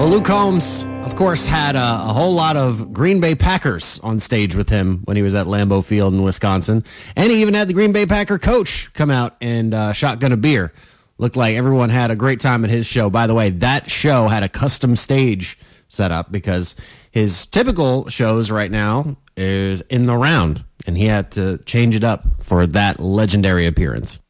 Well, Luke Combs, of course, had a whole lot of Green Bay Packers on stage with him when he was at Lambeau Field in Wisconsin. And he even had the Green Bay Packer coach come out and shotgun a beer. Looked like everyone had a great time at his show. By the way, that show had a custom stage set up because his typical shows right now is in the round, and he had to change it up for that legendary appearance.